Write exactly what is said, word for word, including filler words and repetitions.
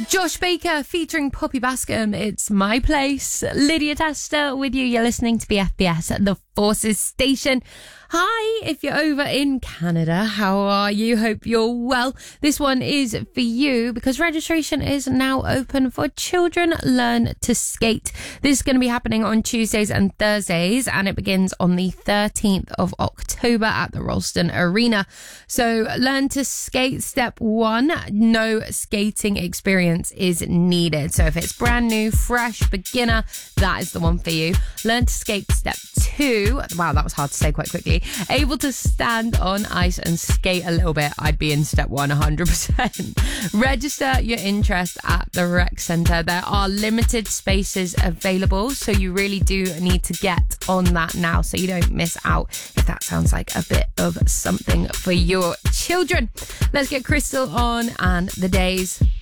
Josh Baker featuring Poppy Bascom. It's My Place. Lydia Tester with you. You're listening to B F B S at the Forces Station. Hi, if you're over in Canada, how are you? Hope you're well. This one is for you because registration is now open for Children Learn to Skate. This is going to be happening on Tuesdays and Thursdays, and it begins on the thirteenth of October at the Ralston Arena. So Learn to Skate step one, no skating experience is needed. So if it's brand new, fresh, beginner, that is the one for you. Learn to Skate step two. Wow, that was hard to say quite quickly. Able to stand on ice and skate a little bit, I'd be in step one one hundred percent. Register your interest at the rec centre. There are limited spaces available, so you really do need to get on that now so you don't miss out if that sounds like a bit of something for your children. Let's get Crystal on and The Days.